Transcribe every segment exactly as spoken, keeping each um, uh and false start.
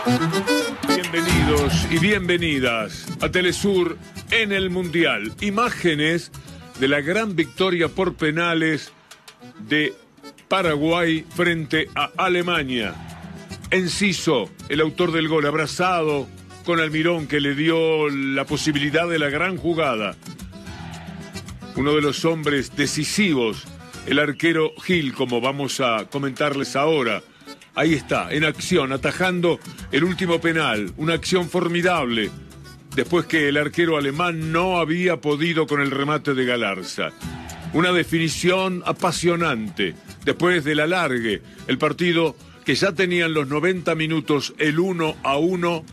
Bienvenidos y bienvenidas a Telesur en el Mundial. Imágenes de la gran victoria por penales de Paraguay frente a Alemania. Enciso, el autor del gol, abrazado con Almirón, que le dio la posibilidad de la gran jugada. Uno de los hombres decisivos, el arquero Gil, como vamos a comentarles ahora. Ahí está, en acción, atajando el último penal. Una acción formidable, después que el arquero alemán no había podido con el remate de Galarza. Una definición apasionante. Después del alargue, el partido que ya tenían los noventa minutos, el uno a uno,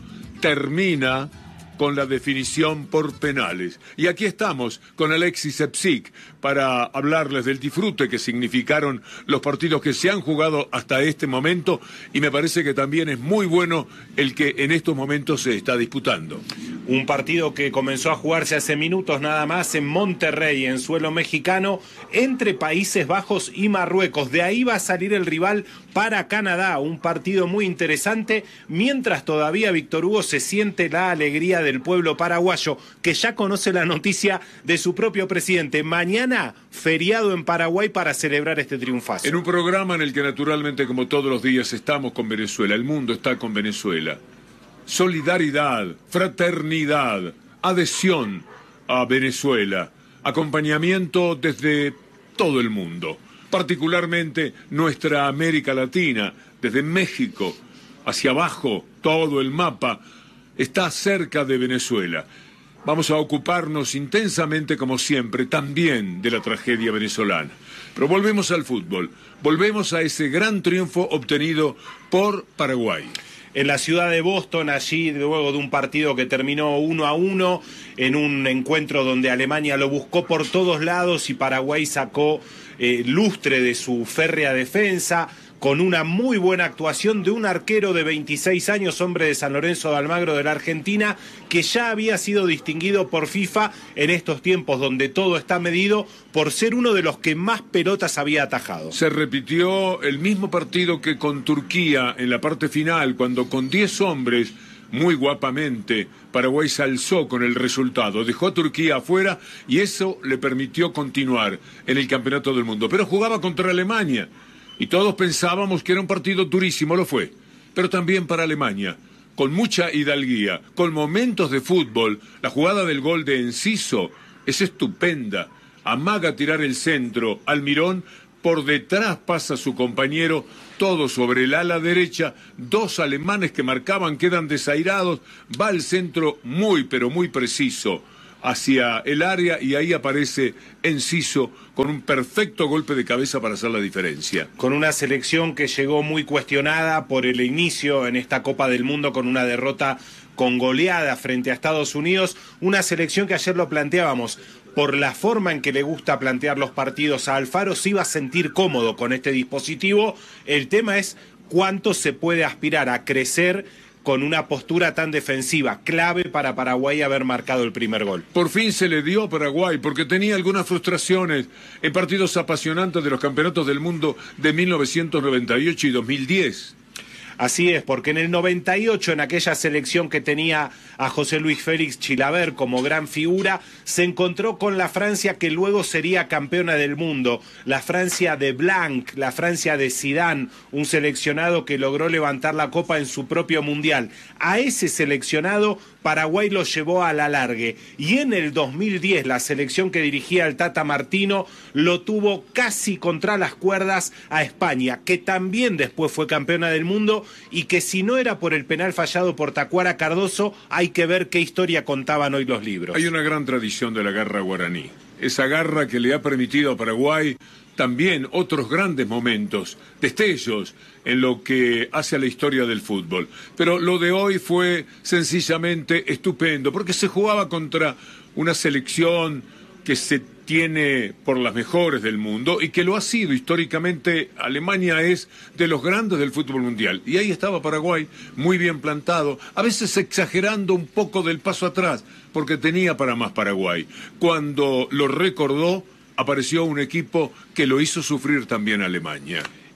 termina con la definición por penales. Y aquí estamos con Alexis Sepsic para hablarles del disfrute que significaron los partidos que se han jugado hasta este momento, y me parece que también es muy bueno el que en estos momentos se está disputando. Un partido que comenzó a jugarse hace minutos nada más en Monterrey, en suelo mexicano, entre Países Bajos y Marruecos. De ahí va a salir el rival para Canadá, un partido muy interesante, mientras todavía Víctor Hugo se siente la alegría del pueblo paraguayo, que ya conoce la noticia de su propio presidente. Mañana, feriado en Paraguay para celebrar este triunfazo. En un programa en el que naturalmente, como todos los días, estamos con Venezuela, el mundo está con Venezuela. Solidaridad, fraternidad, adhesión a Venezuela, acompañamiento desde todo el mundo, particularmente nuestra América Latina, desde México hacia abajo, todo el mapa está cerca de Venezuela. Vamos a ocuparnos intensamente, como siempre, también de la tragedia venezolana. Pero volvemos al fútbol, volvemos a ese gran triunfo obtenido por Paraguay. En la ciudad de Boston, allí luego de un partido que terminó uno a uno, en un encuentro donde Alemania lo buscó por todos lados y Paraguay sacó eh, lustre de su férrea defensa, con una muy buena actuación de un arquero de veintiséis años, hombre de San Lorenzo de Almagro de la Argentina, que ya había sido distinguido por FIFA en estos tiempos donde todo está medido por ser uno de los que más pelotas había atajado. Se repitió el mismo partido que con Turquía en la parte final, cuando con diez hombres, muy guapamente, Paraguay se alzó con el resultado, dejó a Turquía afuera y eso le permitió continuar en el Campeonato del Mundo. Pero jugaba contra Alemania. Y todos pensábamos que era un partido durísimo, lo fue, pero también para Alemania, con mucha hidalguía, con momentos de fútbol. La jugada del gol de Enciso es estupenda, amaga tirar el centro, Almirón, por detrás pasa su compañero, todo sobre el ala derecha, dos alemanes que marcaban quedan desairados, va al centro muy pero muy preciso hacia el área y ahí aparece Enciso con un perfecto golpe de cabeza para hacer la diferencia. Con una selección que llegó muy cuestionada por el inicio en esta Copa del Mundo con una derrota con goleada frente a Estados Unidos, una selección que ayer lo planteábamos, por la forma en que le gusta plantear los partidos a Alfaro, se iba a sentir cómodo con este dispositivo. El tema es cuánto se puede aspirar a crecer con una postura tan defensiva, clave para Paraguay haber marcado el primer gol. Por fin se le dio a Paraguay, porque tenía algunas frustraciones en partidos apasionantes de los campeonatos del mundo de mil novecientos noventa y ocho y dos mil diez. Así es, porque en el noventa y ocho, en aquella selección que tenía a José Luis Félix Chilavert como gran figura, se encontró con la Francia que luego sería campeona del mundo, la Francia de Blanc, la Francia de Zidane, un seleccionado que logró levantar la copa en su propio mundial. A ese seleccionado Paraguay lo llevó a la alargue, y en el dos mil diez la selección que dirigía el Tata Martino lo tuvo casi contra las cuerdas a España, que también después fue campeona del mundo y que si no era por el penal fallado por Tacuara Cardoso, hay que ver qué historia contaban hoy los libros. Hay una gran tradición de la garra guaraní, esa garra que le ha permitido a Paraguay también otros grandes momentos, destellos en lo que hace a la historia del fútbol. Pero lo de hoy fue sencillamente estupendo, porque se jugaba contra una selección que se tiene por las mejores del mundo y que lo ha sido históricamente. Alemania es de los grandes del fútbol mundial. Y ahí estaba Paraguay, muy bien plantado, a veces exagerando un poco del paso atrás, porque tenía para más Paraguay. Cuando lo recordó, apareció un equipo que lo hizo sufrir también a Alemania.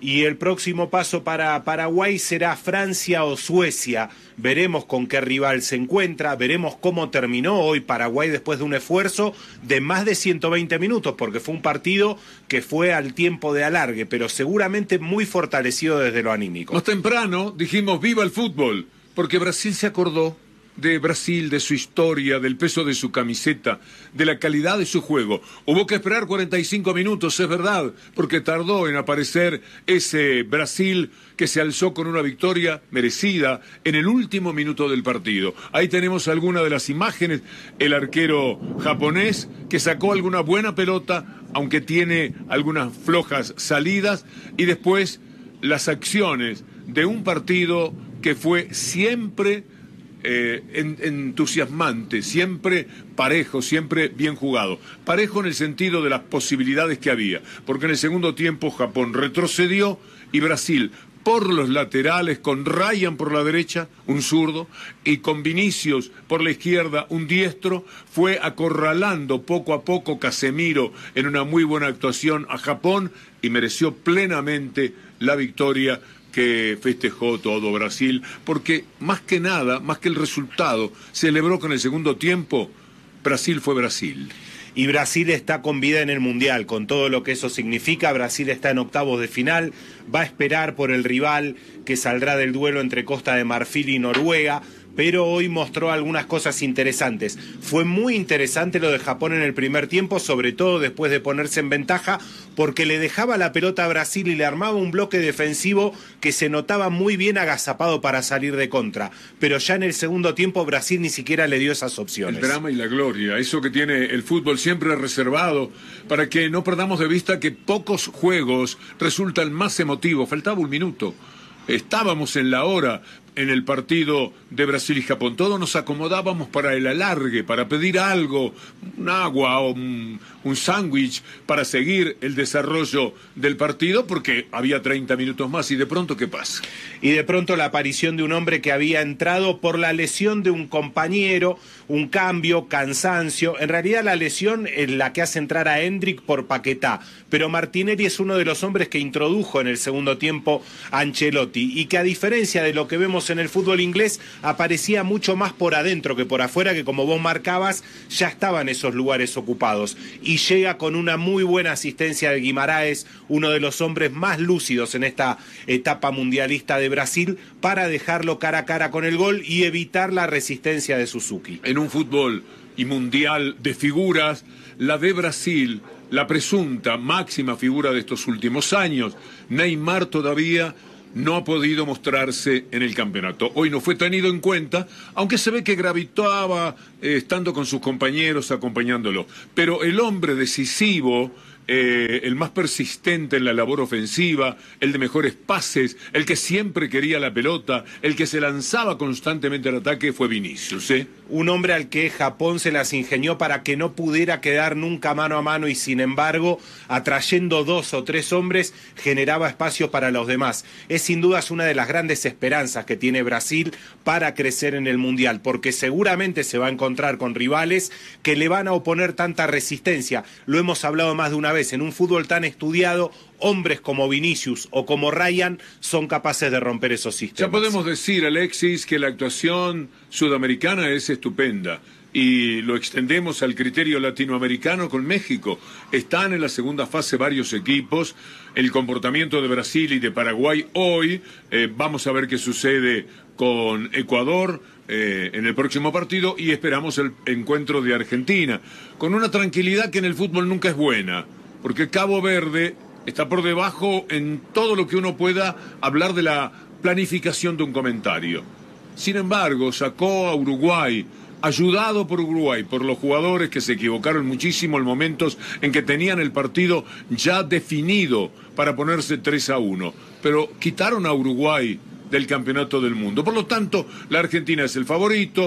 y el próximo paso para Paraguay será Francia o Suecia. Veremos con qué rival se encuentra, veremos cómo terminó hoy Paraguay después de un esfuerzo de más de ciento veinte minutos, porque fue un partido que fue al tiempo de alargue, pero seguramente muy fortalecido desde lo anímico. Más temprano dijimos viva el fútbol, porque Brasil se acordó de Brasil, de su historia, del peso de su camiseta, de la calidad de su juego. Hubo que esperar cuarenta y cinco minutos, es verdad, porque tardó en aparecer ese Brasil que se alzó con una victoria merecida en el último minuto del partido. Ahí tenemos algunas de las imágenes, el arquero japonés que sacó alguna buena pelota, aunque tiene algunas flojas salidas, y después las acciones de un partido que fue siempre Eh, en, entusiasmante, siempre parejo, siempre bien jugado. Parejo en el sentido de las posibilidades que había, porque en el segundo tiempo Japón retrocedió y Brasil por los laterales, con Ryan por la derecha, un zurdo, y con Vinicius por la izquierda, un diestro, fue acorralando poco a poco Casemiro en una muy buena actuación a Japón y mereció plenamente la victoria que festejó todo Brasil, porque más que nada, más que el resultado, celebró con el segundo tiempo, Brasil fue Brasil. Y Brasil está con vida en el Mundial, con todo lo que eso significa. Brasil está en octavos de final, va a esperar por el rival que saldrá del duelo entre Costa de Marfil y Noruega, pero hoy mostró algunas cosas interesantes. Fue muy interesante lo de Japón en el primer tiempo, sobre todo después de ponerse en ventaja, porque le dejaba la pelota a Brasil y le armaba un bloque defensivo que se notaba muy bien agazapado para salir de contra. Pero ya en el segundo tiempo Brasil ni siquiera le dio esas opciones. El drama y la gloria, eso que tiene el fútbol siempre reservado, para que no perdamos de vista que pocos juegos resultan más emotivos. Faltaba un minuto. Estábamos en la hora en el partido de Brasil y Japón. Todos nos acomodábamos para el alargue, para pedir algo, un agua o un, un sándwich para seguir el desarrollo del partido, porque había treinta minutos más. Y de pronto, ¿qué pasa? Y de pronto la aparición de un hombre que había entrado por la lesión de un compañero, un cambio, cansancio. En realidad la lesión es la que hace entrar a Hendrick por Paquetá, pero Martinelli es uno de los hombres que introdujo en el segundo tiempo a Ancelotti, y que a diferencia de lo que vemos en el fútbol inglés, aparecía mucho más por adentro que por afuera, que como vos marcabas, ya estaban esos lugares ocupados. Y llega con una muy buena asistencia de Guimaraes, uno de los hombres más lúcidos en esta etapa mundialista de Brasil, para dejarlo cara a cara con el gol y evitar la resistencia de Suzuki. En un fútbol y mundial de figuras, la de Brasil, la presunta máxima figura de estos últimos años, Neymar, todavía no ha podido mostrarse en el campeonato. Hoy no fue tenido en cuenta, aunque se ve que gravitaba eh, estando con sus compañeros, acompañándolo. Pero el hombre decisivo, eh, el más persistente en la labor ofensiva, el de mejores pases, el que siempre quería la pelota, el que se lanzaba constantemente al ataque, fue Vinicius, ¿eh? Un hombre al que Japón se las ingenió para que no pudiera quedar nunca mano a mano, y sin embargo, atrayendo dos o tres hombres, generaba espacio para los demás. Es sin dudas una de las grandes esperanzas que tiene Brasil para crecer en el Mundial, porque seguramente se va a encontrar con rivales que le van a oponer tanta resistencia. Lo hemos hablado más de una vez, en un fútbol tan estudiado, hombres como Vinicius o como Ryan son capaces de romper esos sistemas. Ya podemos decir, Alexis, que la actuación sudamericana es estupenda, y lo extendemos al criterio latinoamericano con México. Están en la segunda fase varios equipos. El comportamiento de Brasil y de Paraguay hoy, eh, vamos a ver qué sucede con Ecuador eh, en el próximo partido, y esperamos el encuentro de Argentina, con una tranquilidad que en el fútbol nunca es buena, porque Cabo Verde está por debajo en todo lo que uno pueda hablar de la planificación de un comentario. Sin embargo, sacó a Uruguay, ayudado por Uruguay, por los jugadores que se equivocaron muchísimo en momentos en que tenían el partido ya definido para ponerse tres a uno. Pero quitaron a Uruguay del campeonato del mundo. Por lo tanto, la Argentina es el favorito.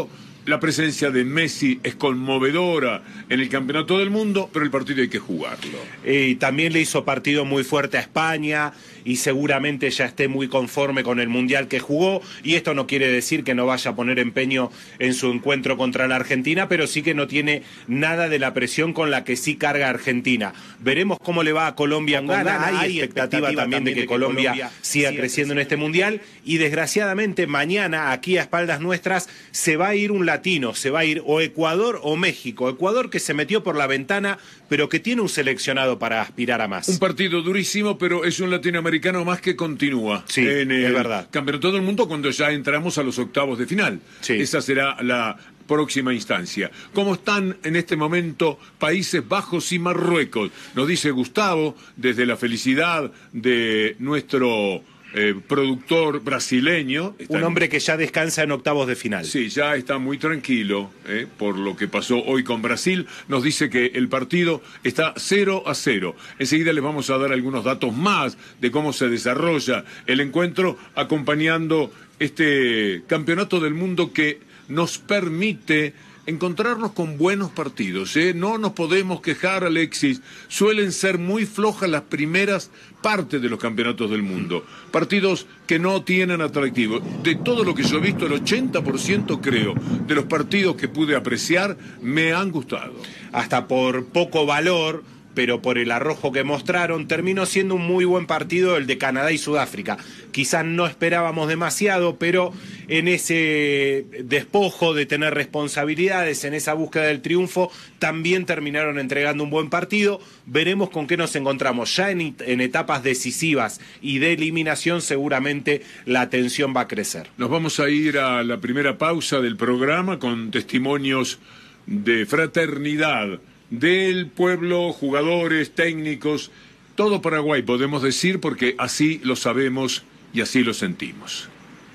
La presencia de Messi es conmovedora en el Campeonato del Mundo, pero el partido hay que jugarlo. Y también le hizo partido muy fuerte a España y seguramente ya esté muy conforme con el Mundial que jugó. Y esto no quiere decir que no vaya a poner empeño en su encuentro contra la Argentina, pero sí que no tiene nada de la presión con la que sí carga Argentina. Veremos cómo le va a Colombia en Ghana. Hay, Hay expectativa, expectativa también de que, de que Colombia, Colombia siga creciendo, creciendo en este Mundial. Y desgraciadamente mañana, aquí a espaldas nuestras, se va a ir un latino, se va a ir o Ecuador o México. Ecuador que se metió por la ventana, pero que tiene un seleccionado para aspirar a más. Un partido durísimo, pero es un latinoamericano más que continúa. Sí, en el es verdad. Campeonato del Mundo cuando ya entramos a los octavos de final. Sí. Esa será la próxima instancia. ¿Cómo están en este momento Países Bajos y Marruecos? Nos dice Gustavo, desde la felicidad de nuestro eh, productor brasileño. Un hombre que ya descansa en octavos de final. Sí, ya está muy tranquilo eh, por lo que pasó hoy con Brasil. Nos dice que el partido está cero a cero. Enseguida les vamos a dar algunos datos más de cómo se desarrolla el encuentro, acompañando este Campeonato del Mundo que nos permite encontrarnos con buenos partidos, ¿eh? No nos podemos quejar, Alexis. Suelen ser muy flojas las primeras partes de los campeonatos del mundo. Partidos que no tienen atractivo. De todo lo que yo he visto, el ochenta por ciento creo de los partidos que pude apreciar me han gustado. Hasta por poco valor, pero por el arrojo que mostraron, terminó siendo un muy buen partido el de Canadá y Sudáfrica. Quizás no esperábamos demasiado, pero en ese despojo de tener responsabilidades, en esa búsqueda del triunfo, también terminaron entregando un buen partido. Veremos con qué nos encontramos. Ya en, en etapas decisivas y de eliminación, seguramente la tensión va a crecer. Nos vamos a ir a la primera pausa del programa con testimonios de fraternidad del pueblo, jugadores, técnicos, todo Paraguay podemos decir, porque así lo sabemos y así lo sentimos.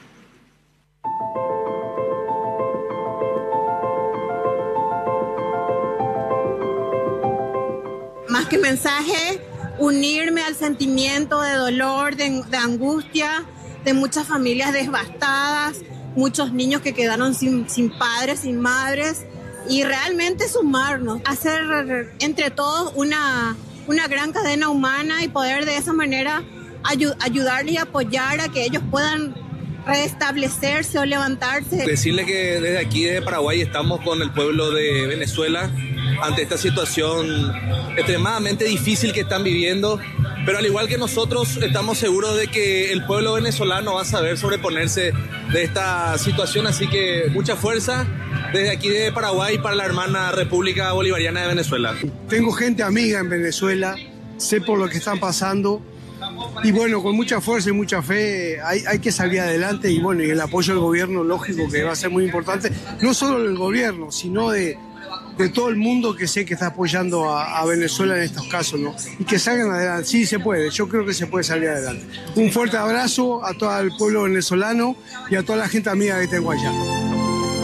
Más que mensaje, unirme al sentimiento de dolor, de, de angustia, de muchas familias devastadas, muchos niños que quedaron sin, sin padres, sin madres. Y realmente sumarnos, hacer entre todos una, una gran cadena humana y poder de esa manera ayu- ayudarles y apoyar a que ellos puedan restablecerse o levantarse. Decirle que desde aquí, desde Paraguay, estamos con el pueblo de Venezuela ante esta situación extremadamente difícil que están viviendo, pero al igual que nosotros estamos seguros de que el pueblo venezolano va a saber sobreponerse de esta situación, así que mucha fuerza desde aquí de Paraguay para la hermana República Bolivariana de Venezuela. Tengo gente amiga en Venezuela, sé por lo que están pasando y bueno, con mucha fuerza y mucha fe hay, hay que salir adelante y bueno, y el apoyo del gobierno, lógico que va a ser muy importante, no solo del gobierno, sino de, de todo el mundo que sé que está apoyando a, a Venezuela en estos casos, ¿no? Y que salgan adelante, sí se puede, yo creo que se puede salir adelante. Un fuerte abrazo a todo el pueblo venezolano y a toda la gente amiga que tengo allá.